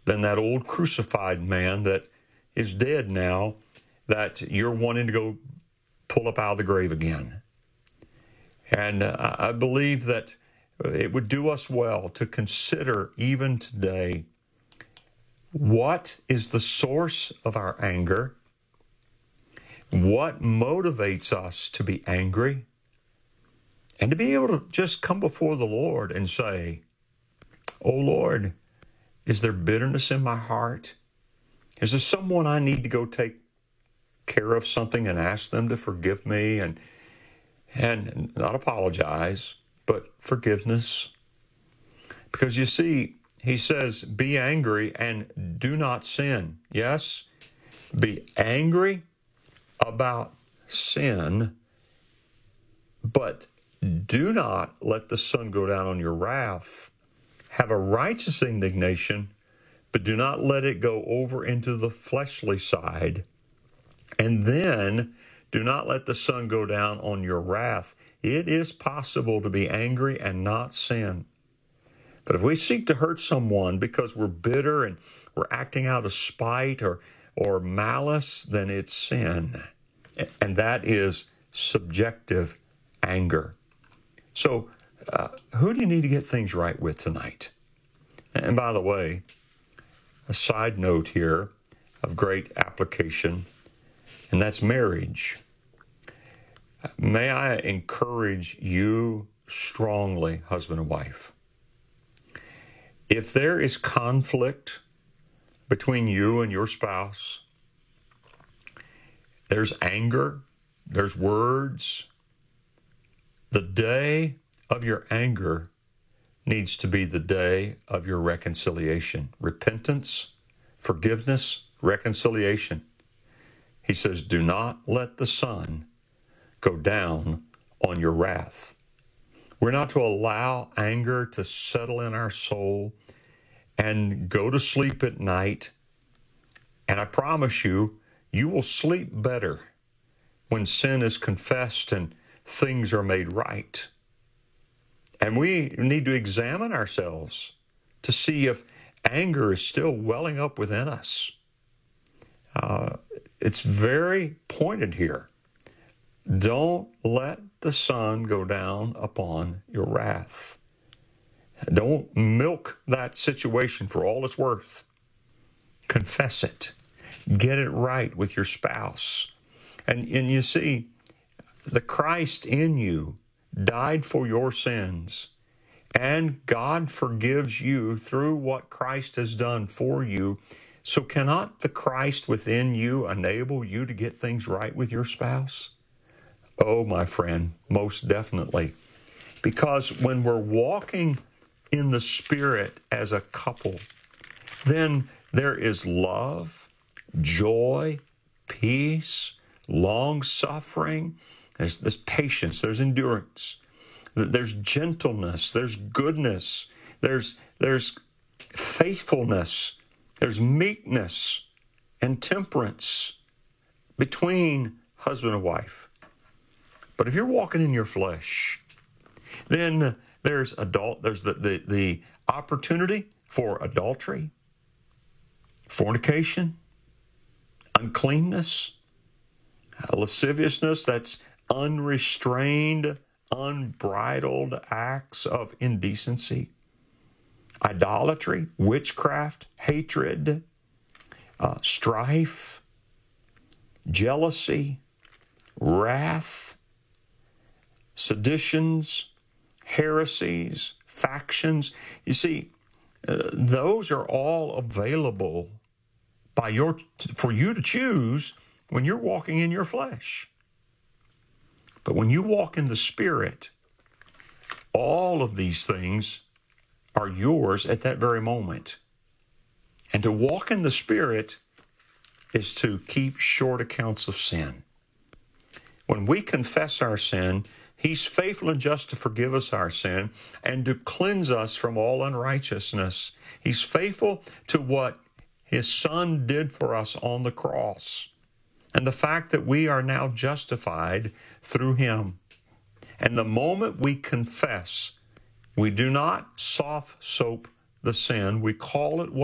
than that old crucified man that is dead now, that you're wanting to go pull up out of the grave again. And I believe that it would do us well to consider even today, what is the source of our anger? What motivates us to be angry? And to be able to just come before the Lord and say, "Oh Lord, is there bitterness in my heart? Is there someone I need to go take care of something and ask them to forgive me and not apologize, but forgiveness?" Because you see, he says, be angry and do not sin. Yes, be angry about sin, but do not let the sun go down on your wrath. Have a righteous indignation, but do not let it go over into the fleshly side. And then do not let the sun go down on your wrath. It is possible to be angry and not sin. But if we seek to hurt someone because we're bitter and we're acting out of spite or malice, then it's sin. And that is subjective anger. So who do you need to get things right with tonight? And by the way, a side note here of great application, and that's marriage. May I encourage you strongly, husband and wife, if there is conflict between you and your spouse, there's anger, there's words, the day of your anger needs to be the day of your reconciliation. Repentance, forgiveness, reconciliation. He says, do not let the sun go down on your wrath. We're not to allow anger to settle in our soul and go to sleep at night. And I promise you, you will sleep better when sin is confessed and things are made right. And we need to examine ourselves to see if anger is still welling up within us. It's very pointed here. Don't let the sun go down upon your wrath. Don't milk that situation for all it's worth. Confess it. Get it right with your spouse. And you see, the Christ in you died for your sins, and God forgives you through what Christ has done for you. So cannot the Christ within you enable you to get things right with your spouse? Oh, my friend, most definitely. Because when we're walking in the Spirit as a couple, then there is love, joy, peace, long-suffering, there's patience, there's endurance, there's gentleness, there's goodness, there's faithfulness, there's meekness and temperance between husband and wife. But if you're walking in your flesh, then there's the opportunity for adultery, fornication, uncleanness, lasciviousness, that's unrestrained, unbridled acts of indecency, idolatry, witchcraft, hatred, strife, jealousy, wrath, seditions, heresies, factions. You see, those are all available for you to choose when you're walking in your flesh. But when you walk in the Spirit, all of these things are yours at that very moment. And to walk in the Spirit is to keep short accounts of sin. When we confess our sin, He's faithful and just to forgive us our sin and to cleanse us from all unrighteousness. He's faithful to what His Son did for us on the cross, and the fact that we are now justified through Him. And the moment we confess, we do not soft soap the sin. We call it what